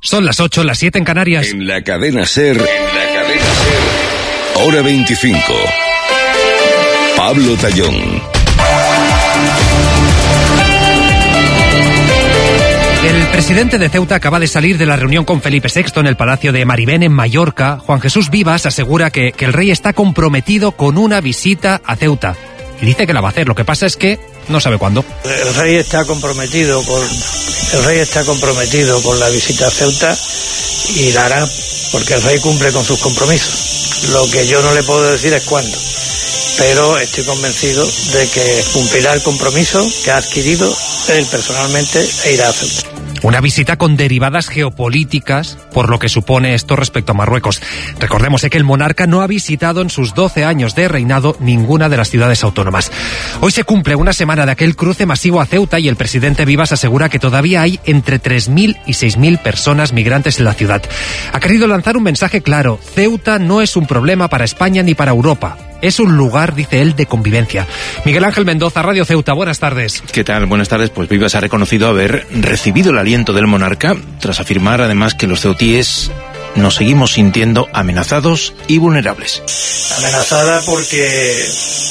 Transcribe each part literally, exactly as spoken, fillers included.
Son las ocho, las siete en Canarias. En la cadena SER, en la cadena SER, hora veinticinco. Pablo Tallón. El presidente de Ceuta acaba de salir de la reunión con Felipe sexto en el Palacio de Maribén, en Mallorca. Juan Jesús Vivas asegura que, que el rey está comprometido con una visita a Ceuta. Y dice que la va a hacer, lo que pasa es que no sabe cuándo. El rey está comprometido con, el rey está comprometido con la visita a Ceuta y la hará porque el rey cumple con sus compromisos. Lo que yo no le puedo decir es cuándo, pero estoy convencido de que cumplirá el compromiso que ha adquirido él personalmente e irá a Ceuta. Una visita con derivadas geopolíticas, por lo que supone esto respecto a Marruecos. Recordemos eh, que el monarca no ha visitado en sus doce años de reinado ninguna de las ciudades autónomas. Hoy se cumple una semana de aquel cruce masivo a Ceuta y el presidente Vivas asegura que todavía hay entre tres mil y seis mil personas migrantes en la ciudad. Ha querido lanzar un mensaje claro: Ceuta no es un problema para España ni para Europa. Es un lugar, dice él, de convivencia. Miguel Ángel Mendoza, Radio Ceuta, buenas tardes. ¿Qué tal? Buenas tardes. Pues Vivas ha reconocido haber recibido el aliento del monarca, tras afirmar además que los ceutíes nos seguimos sintiendo amenazados y vulnerables. Amenazada porque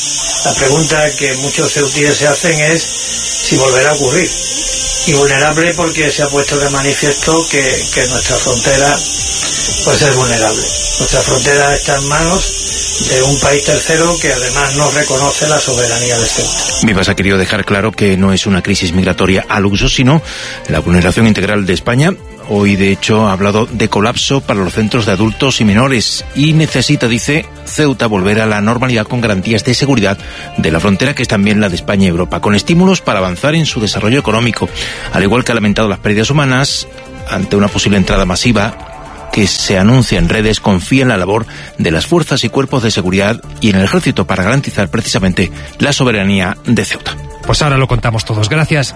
la pregunta que muchos ceutíes se hacen es si volverá a ocurrir. Y vulnerable porque se ha puesto de manifiesto que, que nuestra frontera pues es vulnerable. Nuestra frontera está en manos de un país tercero que además no reconoce la soberanía de Ceuta. Vivas ha querido dejar claro que no es una crisis migratoria al uso, sino la vulneración integral de España. Hoy, de hecho, ha hablado de colapso para los centros de adultos y menores y necesita, dice, Ceuta volver a la normalidad con garantías de seguridad de la frontera, que es también la de España y Europa, con estímulos para avanzar en su desarrollo económico, al igual que ha lamentado las pérdidas humanas ante una posible entrada masiva que se anuncia en redes. Confía en la labor de las fuerzas y cuerpos de seguridad y en el ejército para garantizar precisamente la soberanía de Ceuta. Pues ahora lo contamos todos. Gracias.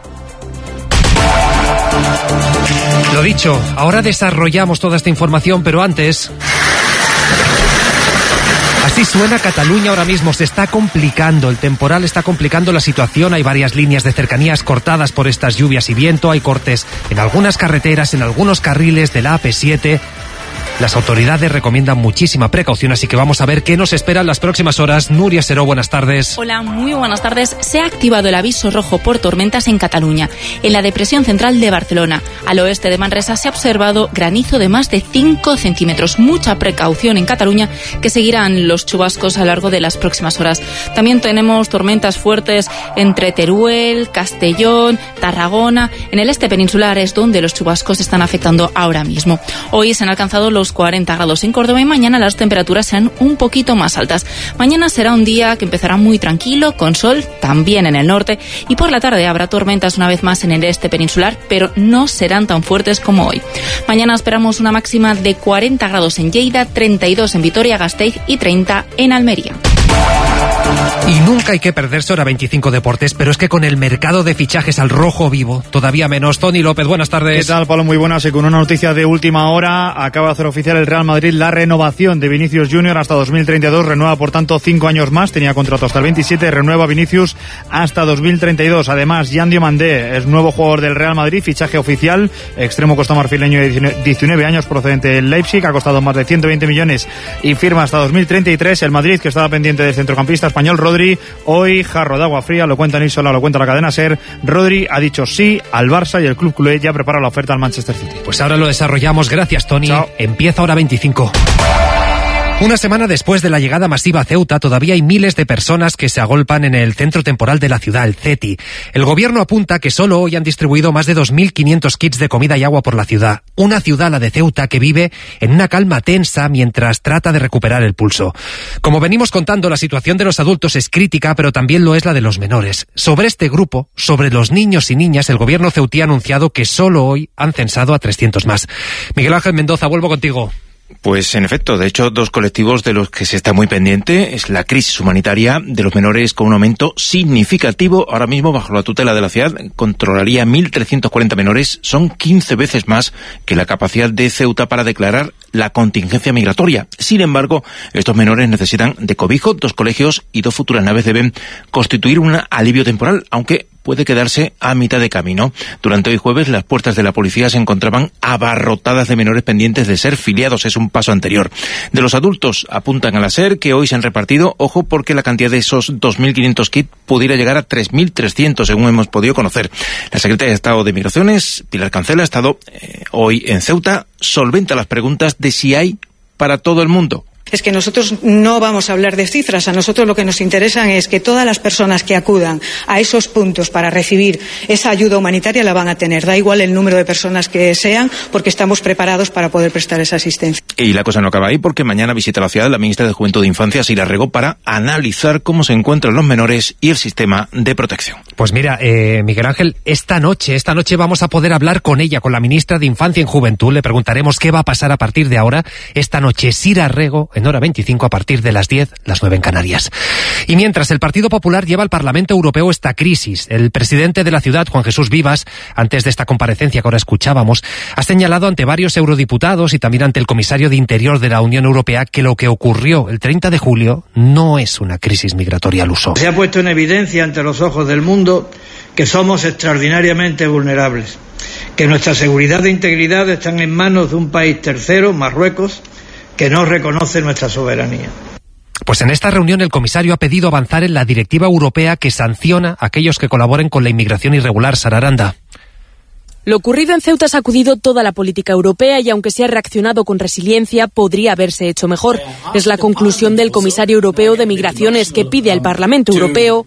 Lo dicho, ahora desarrollamos toda esta información, pero antes... Así suena Cataluña ahora mismo, se está complicando, el temporal está complicando la situación, hay varias líneas de cercanías cortadas por estas lluvias y viento, hay cortes en algunas carreteras, en algunos carriles de la A P siete. Las autoridades recomiendan muchísima precaución, así que vamos a ver qué nos espera en las próximas horas. Nuria Seró, buenas tardes. Hola, muy buenas tardes. Se ha activado el aviso rojo por tormentas en Cataluña, en la depresión central de Barcelona. Al oeste de Manresa se ha observado granizo de más de cinco centímetros. Mucha precaución en Cataluña, que seguirán los chubascos a lo largo de las próximas horas. También tenemos tormentas fuertes entre Teruel, Castellón, Tarragona. En el este peninsular es donde los chubascos están afectando ahora mismo. Hoy se han alcanzado los cuarenta grados en Córdoba y mañana las temperaturas serán un poquito más altas. Mañana será un día que empezará muy tranquilo, con sol también en el norte, y por la tarde habrá tormentas una vez más en el este peninsular, pero no serán tan fuertes como hoy. Mañana esperamos una máxima de cuarenta grados en Lleida, treinta y dos en Vitoria-Gasteiz y treinta en Almería. Y nunca hay que perderse hora veinticinco Deportes, pero es que con el mercado de fichajes al rojo vivo, todavía menos. Tony López, buenas tardes. ¿Qué tal, Pablo? Muy buenas. Y con una noticia de última hora, acaba de hacer oficial el Real Madrid la renovación de Vinicius Junior hasta dos mil treinta y dos. Renueva, por tanto, cinco años más. Tenía contrato hasta el veintisiete. Renueva Vinicius hasta dos mil treinta y dos. Además, Yan Diomandé es nuevo jugador del Real Madrid, fichaje oficial. Extremo costamarfileño de diecinueve años, procedente del Leipzig. Ha costado más de ciento veinte millones y firma hasta dos mil treinta y tres. El Madrid, que estaba pendiente del centrocampista español Rodri, hoy jarro de agua fría, lo cuenta Nisola, lo cuenta la cadena SER. Rodri ha dicho sí al Barça y el club culé ya prepara la oferta al Manchester City. Pues ahora lo desarrollamos. Gracias, Tony. Chao. Empieza hora veinticinco. Una semana después de la llegada masiva a Ceuta, todavía hay miles de personas que se agolpan en el centro temporal de la ciudad, el CETI. El gobierno apunta que solo hoy han distribuido más de dos mil quinientos kits de comida y agua por la ciudad. Una ciudad, la de Ceuta, que vive en una calma tensa mientras trata de recuperar el pulso. Como venimos contando, la situación de los adultos es crítica, pero también lo es la de los menores. Sobre este grupo, sobre los niños y niñas, el gobierno ceutí ha anunciado que solo hoy han censado a trescientos más. Miguel Ángel Mendoza, vuelvo contigo. Pues en efecto, de hecho, dos colectivos de los que se está muy pendiente es la crisis humanitaria de los menores, con un aumento significativo. Ahora mismo, bajo la tutela de la ciudad, controlaría mil trescientos cuarenta menores. Son quince veces más que la capacidad de Ceuta para declarar la contingencia migratoria. Sin embargo, estos menores necesitan de cobijo, dos colegios y dos futuras naves deben constituir un alivio temporal, aunque puede quedarse a mitad de camino. Durante hoy jueves, las puertas de la policía se encontraban abarrotadas de menores pendientes de ser filiados. Es un paso anterior. De los adultos, apuntan a la SER que hoy se han repartido, ojo, porque la cantidad de esos dos mil quinientos kits pudiera llegar a tres mil trescientos, según hemos podido conocer. La secretaria de Estado de Migraciones, Pilar Cancela, ha estado eh, hoy en Ceuta, solventa las preguntas de si hay para todo el mundo. Es que nosotros no vamos a hablar de cifras, a nosotros lo que nos interesa es que todas las personas que acudan a esos puntos para recibir esa ayuda humanitaria la van a tener, da igual el número de personas que sean, porque estamos preparados para poder prestar esa asistencia. Y la cosa no acaba ahí, porque mañana visita la ciudad la ministra de Juventud e Infancia, Sira Rego, para analizar cómo se encuentran los menores y el sistema de protección. Pues mira, eh, Miguel Ángel, esta noche, esta noche vamos a poder hablar con ella, con la ministra de Infancia y Juventud. Le preguntaremos qué va a pasar a partir de ahora. Esta noche, Sira Rego, en hora veinticinco, a partir de las diez, las nueve en Canarias. Y mientras el Partido Popular lleva al Parlamento Europeo esta crisis, el presidente de la ciudad, Juan Jesús Vivas, antes de esta comparecencia que ahora escuchábamos, ha señalado ante varios eurodiputados y también ante el comisario de Interior de la Unión Europea que lo que ocurrió el treinta de julio no es una crisis migratoria al uso. Se ha puesto en evidencia ante los ojos del mundo que somos extraordinariamente vulnerables, que nuestra seguridad e integridad están en manos de un país tercero, Marruecos, que no reconoce nuestra soberanía. Pues en esta reunión el comisario ha pedido avanzar en la directiva europea que sanciona a aquellos que colaboren con la inmigración irregular. Sara Aranda. Lo ocurrido en Ceuta ha sacudido toda la política europea y aunque se ha reaccionado con resiliencia, podría haberse hecho mejor. Es la conclusión del comisario europeo de Migraciones, que pide al Parlamento Europeo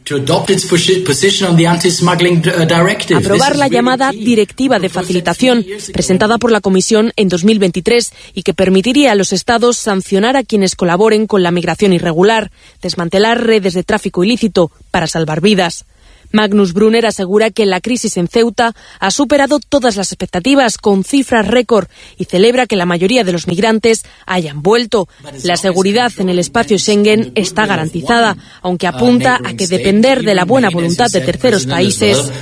aprobar la llamada Directiva de Facilitación, presentada por la Comisión en dos mil veintitrés y que permitiría a los Estados sancionar a quienes colaboren con la migración irregular, desmantelar redes de tráfico ilícito para salvar vidas. Magnus Brunner asegura que la crisis en Ceuta ha superado todas las expectativas con cifras récord y celebra que la mayoría de los migrantes hayan vuelto. La seguridad en el espacio Schengen está garantizada, aunque apunta a que depender de la buena voluntad de terceros países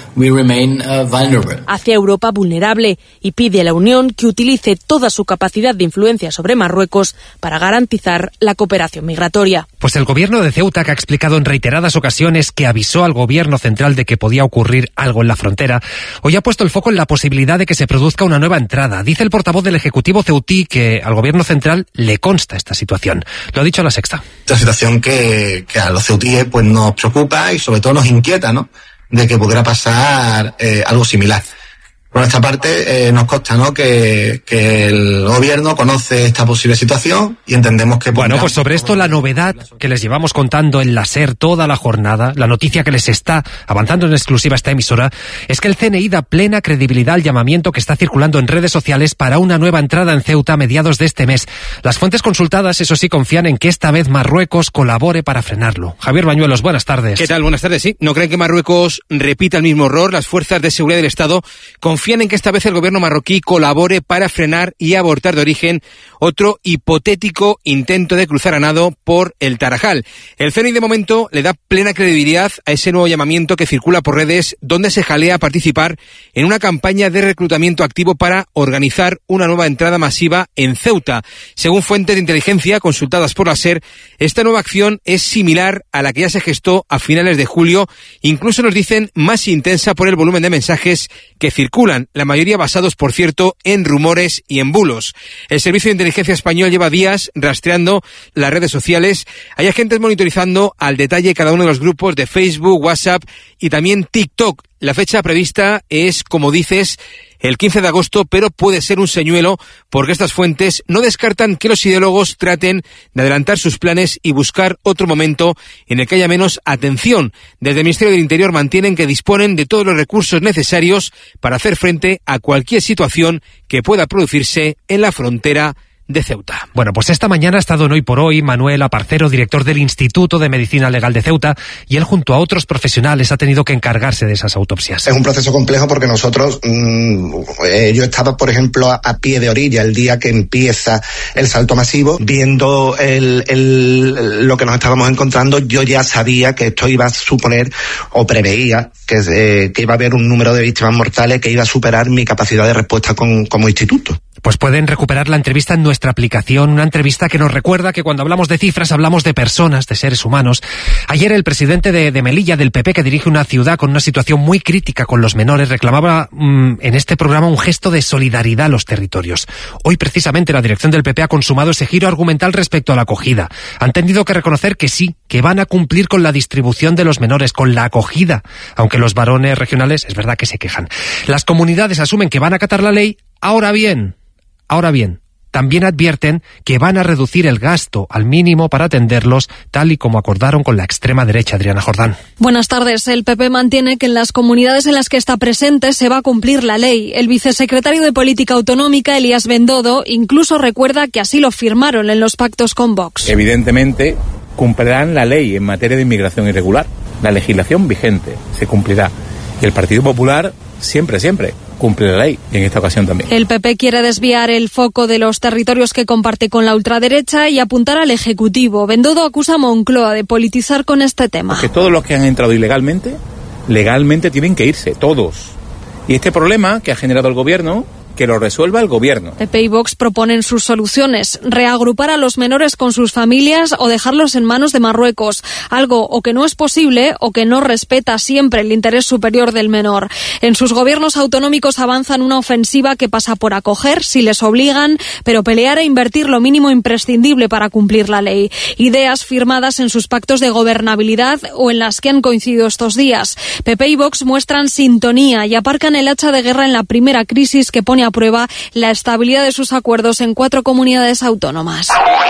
hace a Europa vulnerable y pide a la Unión que utilice toda su capacidad de influencia sobre Marruecos para garantizar la cooperación migratoria. Pues el gobierno de Ceuta, que ha explicado en reiteradas ocasiones que avisó al gobierno central de que podía ocurrir algo en la frontera, hoy ha puesto el foco en la posibilidad de que se produzca una nueva entrada. Dice el portavoz del Ejecutivo ceutí que al gobierno central le consta esta situación. Lo ha dicho a La Sexta. Esta situación que, que a los ceutíes pues nos preocupa y sobre todo nos inquieta, ¿no?, de que pudiera pasar eh, algo similar. Por nuestra parte, eh, nos consta, ¿no?, que, que el gobierno conoce esta posible situación y entendemos que... Bueno, pues sobre esto la novedad que les llevamos contando en la SER toda la jornada, la noticia que les está avanzando en exclusiva esta emisora, es que el C N I da plena credibilidad al llamamiento que está circulando en redes sociales para una nueva entrada en Ceuta a mediados de este mes. Las fuentes consultadas, eso sí, confían en que esta vez Marruecos colabore para frenarlo. Javier Bañuelos, buenas tardes. ¿Qué tal? Buenas tardes, sí. ¿No creen que Marruecos repita el mismo error? Las fuerzas de seguridad del Estado confían Confían en que esta vez el gobierno marroquí colabore para frenar y abortar de origen otro hipotético intento de cruzar a nado por el Tarajal. El C N I de momento le da plena credibilidad a ese nuevo llamamiento que circula por redes, donde se jalea a participar en una campaña de reclutamiento activo para organizar una nueva entrada masiva en Ceuta. Según fuentes de inteligencia consultadas por la SER, esta nueva acción es similar a la que ya se gestó a finales de julio, incluso nos dicen más intensa por el volumen de mensajes que circulan, la mayoría basados, por cierto, en rumores y en bulos. El Servicio de Inteligencia Español lleva días rastreando las redes sociales. Hay agentes monitorizando al detalle cada uno de los grupos de Facebook, WhatsApp y también TikTok. La fecha prevista es, como dices, el quince de agosto, pero puede ser un señuelo porque estas fuentes no descartan que los ideólogos traten de adelantar sus planes y buscar otro momento en el que haya menos atención. Desde el Ministerio del Interior mantienen que disponen de todos los recursos necesarios para hacer frente a cualquier situación que pueda producirse en la frontera de Ceuta. Bueno, pues esta mañana ha estado en Hoy por Hoy Manuel Aparcero, director del Instituto de Medicina Legal de Ceuta, y él junto a otros profesionales ha tenido que encargarse de esas autopsias. Es un proceso complejo porque nosotros, mmm, eh, yo estaba, por ejemplo, a, a pie de orilla el día que empieza el salto masivo, viendo el, el, lo que nos estábamos encontrando. Yo ya sabía que esto iba a suponer, o preveía, que, eh, que iba a haber un número de víctimas mortales que iba a superar mi capacidad de respuesta con, como instituto. Pues pueden recuperar la entrevista en nuestra aplicación, una entrevista que nos recuerda que cuando hablamos de cifras hablamos de personas, de seres humanos. Ayer el presidente de, de Melilla, del P P, que dirige una ciudad con una situación muy crítica con los menores, reclamaba mmm, en este programa un gesto de solidaridad a los territorios. Hoy precisamente la dirección del P P ha consumado ese giro argumental respecto a la acogida. Han tenido que reconocer que sí, que van a cumplir con la distribución de los menores, con la acogida, aunque los varones regionales es verdad que se quejan. Las comunidades asumen que van a acatar la ley. Ahora bien, Ahora bien, también advierten que van a reducir el gasto al mínimo para atenderlos, tal y como acordaron con la extrema derecha. Adriana Jordán. Buenas tardes. El P P mantiene que en las comunidades en las que está presente se va a cumplir la ley. El vicesecretario de Política Autonómica, Elías Bendodo, incluso recuerda que así lo firmaron en los pactos con Vox. Evidentemente, cumplirán la ley en materia de inmigración irregular. La legislación vigente se cumplirá. Y el Partido Popular siempre, siempre cumple la ley, y en esta ocasión también. El P P quiere desviar el foco de los territorios que comparte con la ultraderecha y apuntar al Ejecutivo. Bendodo acusa a Moncloa de politizar con este tema. Porque todos los que han entrado ilegalmente, legalmente tienen que irse, todos. Y este problema que ha generado el Gobierno, que lo resuelva el Gobierno. P P y Vox proponen sus soluciones: reagrupar a los menores con sus familias o dejarlos en manos de Marruecos, algo o que no es posible o que no respeta siempre el interés superior del menor. En sus gobiernos autonómicos avanzan una ofensiva que pasa por acoger si les obligan, pero pelear e invertir lo mínimo imprescindible para cumplir la ley. Ideas firmadas en sus pactos de gobernabilidad o en las que han coincidido estos días. P P y Vox muestran sintonía y aparcan el hacha de guerra en la primera crisis que pone a prueba la estabilidad de sus acuerdos en cuatro comunidades autónomas.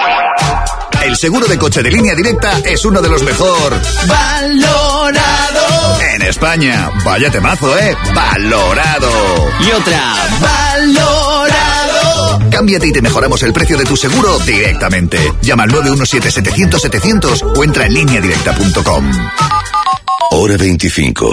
El seguro de coche de Línea Directa es uno de los mejor valorado en España. Vaya temazo, ¿eh? Valorado. Y otra, valorado. Cámbiate y te mejoramos el precio de tu seguro directamente. Llama al nueve uno siete, setecientos, setecientos o entra en línea directa punto com. Hora veinticinco.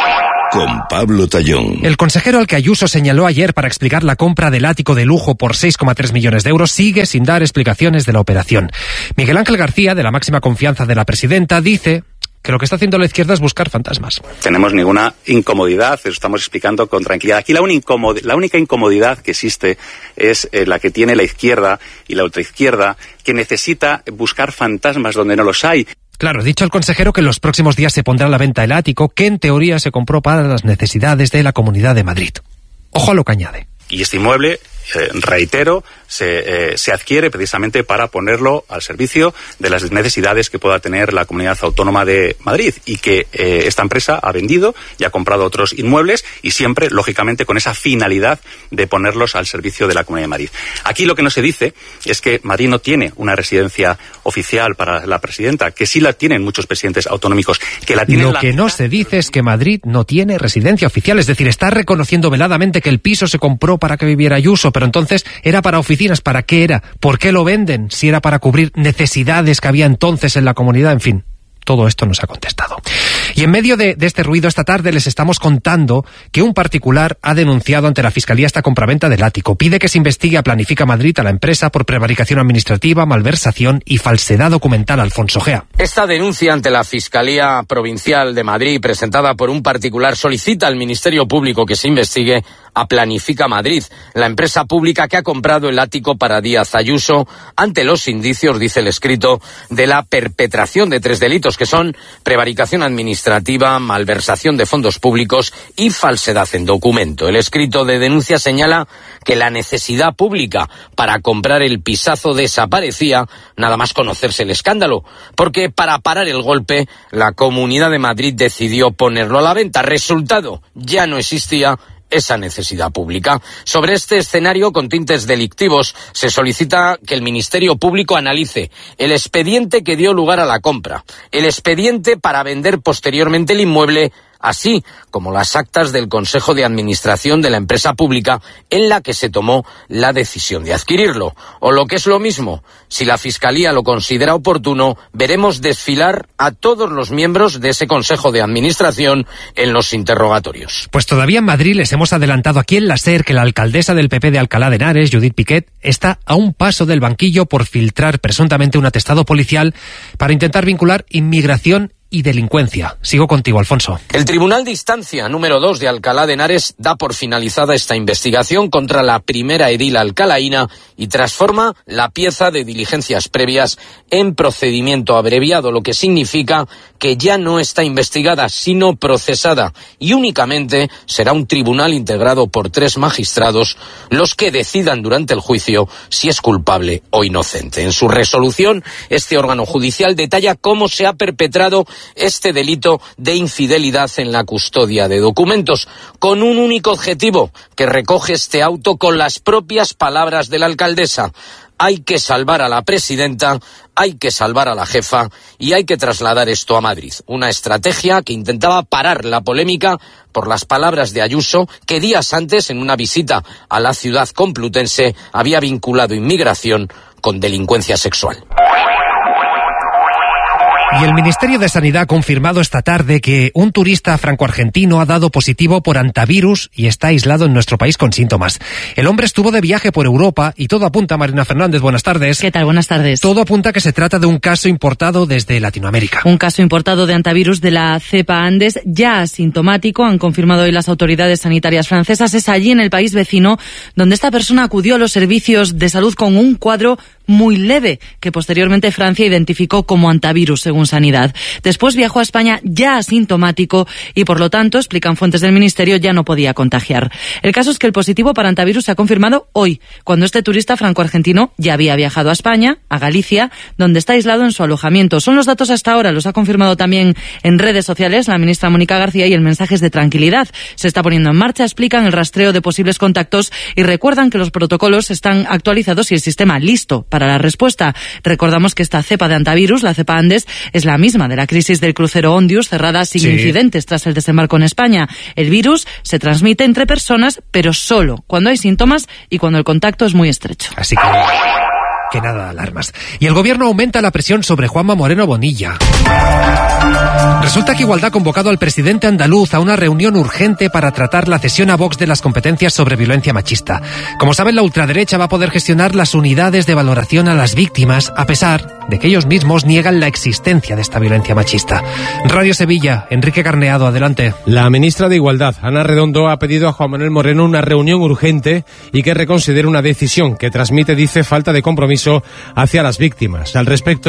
Con Pablo Tallón. El consejero al que Ayuso señaló ayer para explicar la compra del ático de lujo por seis coma tres millones de euros sigue sin dar explicaciones de la operación. Miguel Ángel García, de la máxima confianza de la presidenta, dice que lo que está haciendo la izquierda es buscar fantasmas. Tenemos ninguna incomodidad, eso estamos explicando con tranquilidad. Aquí la, incomod- la única incomodidad que existe es eh, la que tiene la izquierda y la ultraizquierda, que necesita buscar fantasmas donde no los hay. Claro, dicho el consejero que en los próximos días se pondrá a la venta el ático que en teoría se compró para las necesidades de la Comunidad de Madrid. Ojo a lo que añade. Y este inmueble, eh, reitero, se, eh, se adquiere precisamente para ponerlo al servicio de las necesidades que pueda tener la Comunidad Autónoma de Madrid, y que eh, esta empresa ha vendido y ha comprado otros inmuebles, y siempre, lógicamente, con esa finalidad de ponerlos al servicio de la Comunidad de Madrid. Aquí lo que no se dice es que Madrid no tiene una residencia oficial para la presidenta, que sí la tienen muchos presidentes autonómicos, que la tienen. Lo la... que no se dice es que Madrid no tiene residencia oficial, es decir, está reconociendo veladamente que el piso se compró para que viviera Ayuso, pero entonces era para oficinas. ¿Para qué era? ¿Por qué lo venden? Si era para cubrir necesidades que había entonces en la comunidad, en fin. Todo esto nos ha contestado. Y en medio de, de este ruido, esta tarde les estamos contando que un particular ha denunciado ante la Fiscalía esta compraventa del ático. Pide que se investigue a Planifica Madrid, a la empresa, por prevaricación administrativa, malversación y falsedad documental. Alfonso Gea. Esta denuncia ante la Fiscalía Provincial de Madrid, presentada por un particular, solicita al Ministerio Público que se investigue a Planifica Madrid, la empresa pública que ha comprado el ático para Díaz Ayuso, ante los indicios, dice el escrito, de la perpetración de tres delitos, que son prevaricación administrativa, malversación de fondos públicos y falsedad en documento. El escrito de denuncia señala que la necesidad pública para comprar el pisazo desaparecía nada más conocerse el escándalo, porque para parar el golpe la Comunidad de Madrid decidió ponerlo a la venta. Resultado, ya no existía esa necesidad pública. Sobre este escenario con tintes delictivos se solicita que el Ministerio Público analice el expediente que dio lugar a la compra, el expediente para vender posteriormente el inmueble, así como las actas del Consejo de Administración de la empresa pública en la que se tomó la decisión de adquirirlo. O lo que es lo mismo, si la Fiscalía lo considera oportuno, veremos desfilar a todos los miembros de ese Consejo de Administración en los interrogatorios. Pues todavía en Madrid les hemos adelantado aquí en la SER que la alcaldesa del P P de Alcalá de Henares, Judith Piquet, está a un paso del banquillo por filtrar presuntamente un atestado policial para intentar vincular inmigración y delincuencia. Sigo contigo, Alfonso. El Tribunal de Instancia número dos de Alcalá de Henares da por finalizada esta investigación contra la primera edil alcalaína y transforma la pieza de diligencias previas en procedimiento abreviado, lo que significa que ya no está investigada, sino procesada, y únicamente será un tribunal integrado por tres magistrados los que decidan durante el juicio si es culpable o inocente. En su resolución, este órgano judicial detalla cómo se ha perpetrado este delito de infidelidad en la custodia de documentos, con un único objetivo, que recoge este auto con las propias palabras de la alcaldesa: hay que salvar a la presidenta, hay que salvar a la jefa y hay que trasladar esto a Madrid. Una estrategia que intentaba parar la polémica por las palabras de Ayuso, que días antes, en una visita a la ciudad complutense, había vinculado inmigración con delincuencia sexual. Y el Ministerio de Sanidad ha confirmado esta tarde que un turista franco-argentino ha dado positivo por antivirus y está aislado en nuestro país con síntomas. El hombre estuvo de viaje por Europa y todo apunta, Marina Fernández, buenas tardes. ¿Qué tal? Buenas tardes. Todo apunta que se trata de un caso importado desde Latinoamérica. Un caso importado de antivirus de la cepa Andes, ya asintomático, han confirmado hoy las autoridades sanitarias francesas. Es allí, en el país vecino, donde esta persona acudió a los servicios de salud con un cuadro muy leve, que posteriormente Francia identificó como antivirus, según Sanidad. Después viajó a España ya asintomático y, por lo tanto, explican fuentes del Ministerio, ya no podía contagiar. El caso es que el positivo para antivirus se ha confirmado hoy, cuando este turista franco-argentino ya había viajado a España, a Galicia, donde está aislado en su alojamiento. Son los datos hasta ahora, los ha confirmado también en redes sociales la ministra Mónica García, y el mensaje es de tranquilidad. Se está poniendo en marcha, explican, el rastreo de posibles contactos y recuerdan que los protocolos están actualizados y el sistema listo para la respuesta. Recordamos que esta cepa de antivirus, la cepa Andes, es la misma de la crisis del crucero Ondius, cerrada sin sí. incidentes tras el desembarco en España. El virus se transmite entre personas, pero solo cuando hay síntomas y cuando el contacto es muy estrecho. Así que... que nada de alarmas. Y el gobierno aumenta la presión sobre Juanma Moreno Bonilla. Resulta que Igualdad ha convocado al presidente andaluz a una reunión urgente para tratar la cesión a Vox de las competencias sobre violencia machista. Como saben, la ultraderecha va a poder gestionar las unidades de valoración a las víctimas, a pesar de que ellos mismos niegan la existencia de esta violencia machista. Radio Sevilla, Enrique Carneado, adelante. La ministra de Igualdad, Ana Redondo, ha pedido a Juan Manuel Moreno una reunión urgente y que reconsidere una decisión que transmite, dice, falta de compromiso hacia las víctimas. Al respecto,